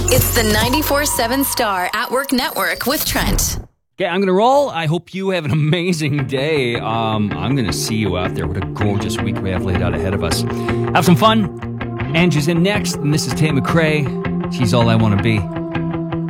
It's the 94.7 Star at Work Network with Trent. Okay, I'm going to roll. I hope you have an amazing day. I'm going to see you out there. What a gorgeous week we have laid out ahead of us. Have some fun. Angie's in next, and this is Tate McRae. She's All I Want to Be.